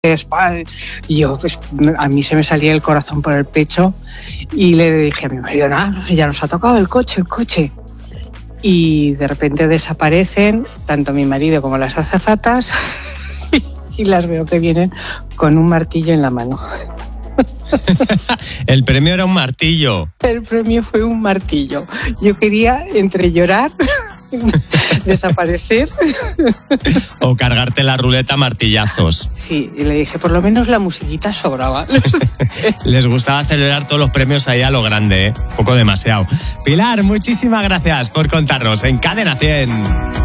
Y yo, pues, a mí se me salía el corazón por el pecho y le dije a mi marido, nada, ya nos ha tocado el coche. Y de repente desaparecen tanto mi marido como las azafatas y las veo que vienen con un martillo en la mano. El premio era un martillo. El premio fue un martillo. Yo quería entre llorar, desaparecer. O cargarte la ruleta a martillazos. Sí, y le dije, por lo menos la musiquita sobraba. Les gustaba celebrar todos los premios ahí a lo grande, ¿eh? Un poco demasiado. Pilar, muchísimas gracias por contarnos en Cadena 100.